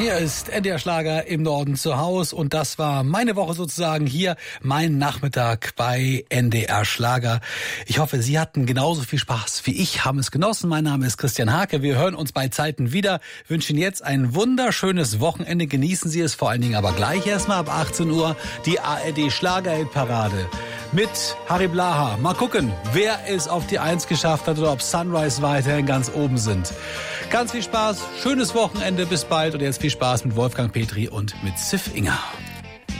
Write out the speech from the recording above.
Hier ist NDR Schlager im Norden zu Haus und das war meine Woche sozusagen hier, mein Nachmittag bei NDR Schlager. Ich hoffe, Sie hatten genauso viel Spaß wie ich, haben es genossen. Mein Name ist Christian Hake. Wir hören uns bei Zeiten wieder. Wünschen jetzt ein wunderschönes Wochenende. Genießen Sie es, vor allen Dingen aber gleich erstmal ab 18 Uhr die ARD Schlager-Hit-Parade mit Harry Blaha. Mal gucken, wer es auf die 1 geschafft hat oder ob Sunrise weiterhin ganz oben sind. Ganz viel Spaß, schönes Wochenende, bis bald und jetzt viel Spaß mit Wolfgang Petri und mit Ziff Inger.